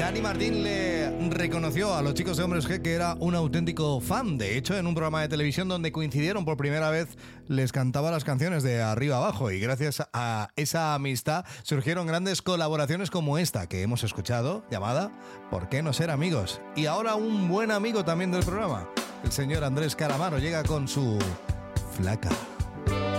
Dani Martín le reconoció a los chicos de Hombres G que era un auténtico fan. De hecho, en un programa de televisión donde coincidieron por primera vez, les cantaba las canciones de arriba abajo, y gracias a esa amistad surgieron grandes colaboraciones como esta que hemos escuchado, llamada ¿Por qué no ser amigos? Y ahora un buen amigo también del programa, el señor Andrés Calamaro, llega con su Flaca.